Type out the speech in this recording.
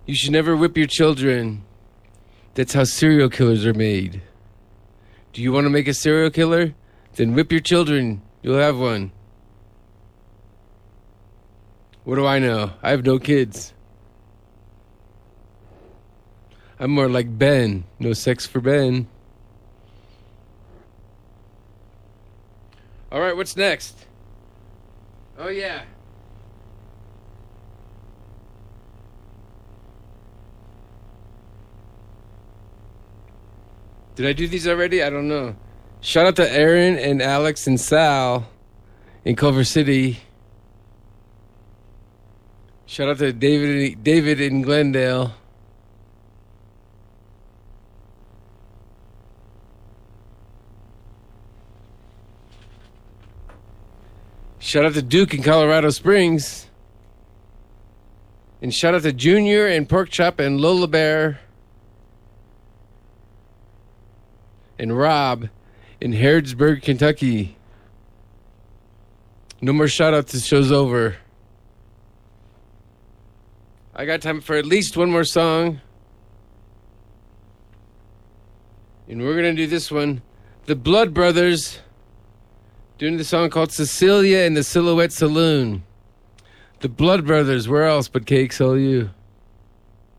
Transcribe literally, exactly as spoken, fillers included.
You should never whip your children. That's how serial killers are made. Do you want to make a serial killer? Then whip your children. You'll have one. What do I know? I have no kids. I'm more like Ben. No sex for Ben. All right, what's next? Oh, yeah. Did I do these already? I don't know. Shout out to Aaron and Alex and Sal in Culver City. Shout out to David, David in Glendale. Shout out to Duke in Colorado Springs. And shout out to Junior and Pork Chop and Lola Bear. And Rob in Harrodsburg, Kentucky. No more shout outs. This show's over. I got time for at least one more song. And we're going to do this one. The Blood Brothers doing the song called Cecilia in the Silhouette Saloon. The Blood Brothers, where else but K X L U?